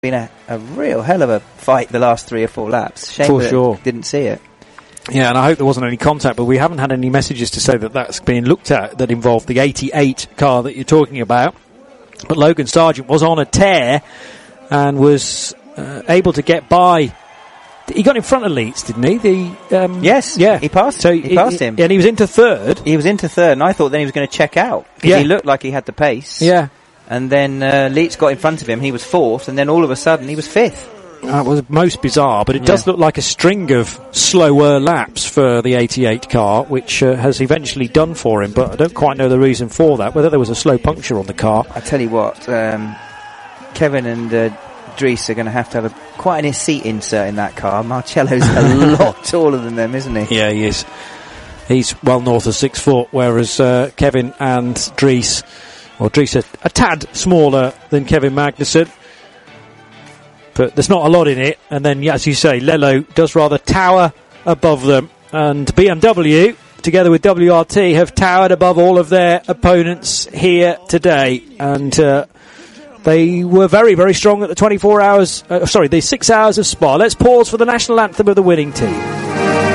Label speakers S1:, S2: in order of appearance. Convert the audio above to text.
S1: been a real hell of a fight the last 3 or 4 laps. Shame
S2: For
S1: that
S2: sure.
S1: didn't see it.
S2: Yeah, and I hope there wasn't any contact, but we haven't had any messages to say that that's being looked at that involved the 88 car that you're talking about. But Logan Sargent was on a tear and was able to get by. He got in front of Leitz, didn't he?
S1: Yes,
S2: yeah.
S1: he passed.
S2: So
S1: he passed him,
S2: and he was into third.
S1: He was into third, and I thought then he was going to check out.
S2: Yeah,
S1: he looked like he had the pace.
S2: Yeah,
S1: and then Leitz got in front of him. He was fourth, and then all of a sudden he was fifth.
S2: That was most bizarre, but it does look like a string of slower laps for the 88 car, which has eventually done for him, but I don't quite know the reason for that, whether there was a slow puncture on the car.
S1: I tell you what, Kevin and Dries are going to have quite an seat insert in that car. Marcello's a lot taller than them, isn't he?
S2: Yeah, he is. He's well north of 6 foot, whereas Kevin and Dries, or Dries a tad smaller than Kevin Magnussen. But there's not a lot in it, and then, as you say, Lello does rather tower above them, and BMW, together with WRT, have towered above all of their opponents here today, and they were very, very strong at the 6 hours of Spa. Let's pause for the national anthem of the winning team.